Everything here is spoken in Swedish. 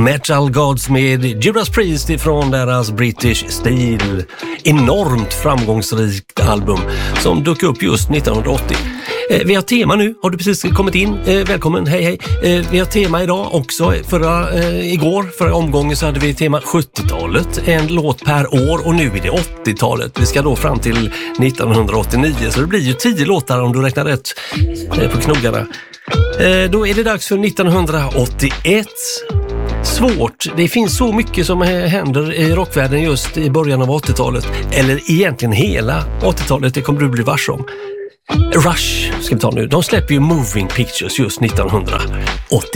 Metal Gods med Judas Priest ifrån deras British Steel. Enormt framgångsrikt album som dök upp just 1980. Vi har tema nu, har du precis kommit in? Välkommen, hej. Vi har tema idag också. Förra omgången så hade vi tema 70-talet, en låt per år, och nu är det 80-talet. Vi ska då fram till 1989, så det blir ju 10 låtar om du räknar rätt på knogarna. Då är det dags för 1981. Svårt. Det finns så mycket som händer i rockvärlden just i början av 80-talet. Eller egentligen hela 80-talet, det kommer du bli varse om. Rush ska vi ta nu. De släpper ju Moving Pictures just 1980.